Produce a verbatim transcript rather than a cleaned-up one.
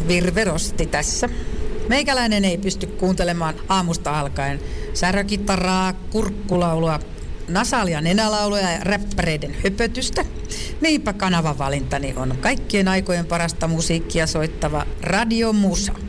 Virverosti tässä. Meikäläinen ei pysty kuuntelemaan aamusta alkaen särökitaraa, kurkkulaulua, nasaalia nenälauluja ja räppäreiden höpötystä. Niinpä kanavavalintani on kaikkien aikojen parasta musiikkia soittava Radio Musa.